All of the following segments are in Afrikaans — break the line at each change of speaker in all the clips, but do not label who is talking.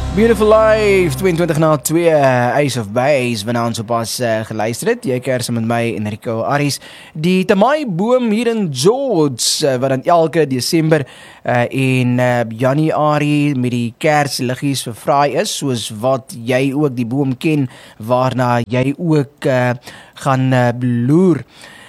Beautiful Life, 22/2, Ace of Base, wanneer ons pas geluister het. Jy kers met my, Enrico Aris. Die Tamai boom hier in George, wat dan elke Desember en Januarie met die kersliggies vervraai is, soos wat jy ook die boom ken, waarna jy ook gaan bloer.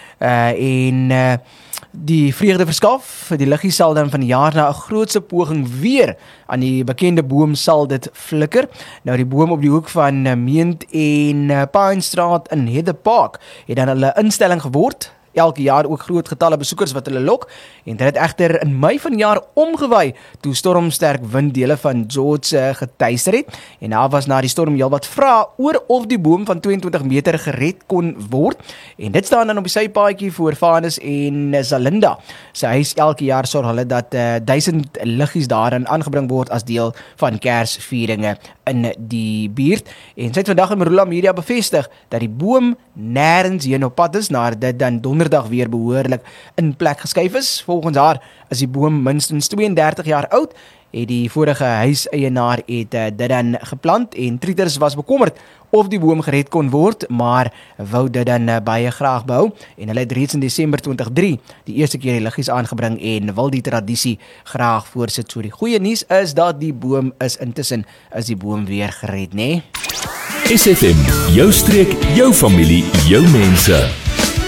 Die vreugde verskaf, die liggie sal dan van die jaar na 'n grootse poging weer aan die bekende boom sal dit flikker. Nou die boom op die hoek van Meent en Pinestraat in Heather Park het dan hulle instelling geword. Elke jaar ook groot getalle besoekers wat hulle lok, en dit het egter in Mei van die jaar omgewaai toe stormsterk wind dele van George getuister het, en daar was na die storm heelwat vrae oor of die boom van 22 meter gered kon word, en dit staan dan op die sypaadjie voor Vanus en Zalinda. Sy huis elke jaar sorg hulle dat 1000 liggies daarin aangebring word as deel van Kersvieringe in die buurt, en sy het vandag in Marula Media bevestig dat die boom nêrens heen op pad is, na dit dan donderdag weer behoorlik in plek geskuif is. Volgens haar is die boom minstens 32 jaar oud, het die vorige huiseienaar het dit dan geplant, en treaters was bekommerd of die boom gered kon word, maar wou dit dan baie graag behou, en hulle het reeds in Desember 2003 die eerste keer die liggies aangebring en wil die tradisie graag voortsit. So die goeie nuus is dat die boom intussen is die boom weer gered, né?
SFM, jou streek, jou familie, jou mense.